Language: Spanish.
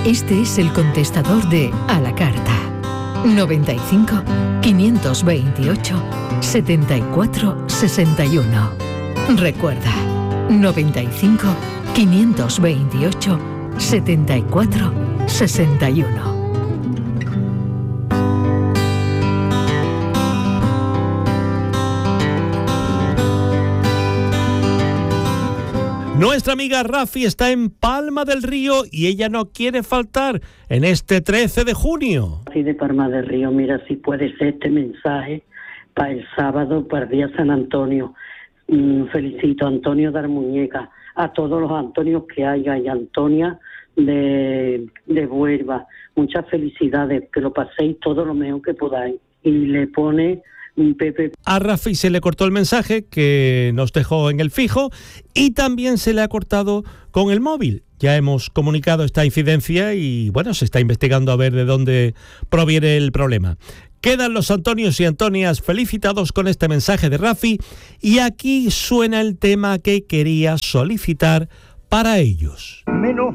Este es el contestador de A la Carta. 95 528 74 61. Recuerda, 95 528 74 61. Nuestra amiga Rafi está en Palma del Río y ella no quiere faltar en este 13 de junio. Así de Palma del Río, mira, si puede ser este mensaje para el sábado, para el día San Antonio. Felicito a Antonio de Armuñeca, a todos los Antonios que haya y Antonia de Huelva. Muchas felicidades, que lo paséis todo lo mejor que podáis. Y le pone Pepe. A Rafi se le cortó el mensaje que nos dejó en el fijo y también se le ha cortado con el móvil. Ya hemos comunicado esta incidencia y bueno, se está investigando a ver de dónde proviene el problema. Quedan los Antonios y Antonias felicitados con este mensaje de Rafi y aquí suena el tema que quería solicitar para ellos. Menos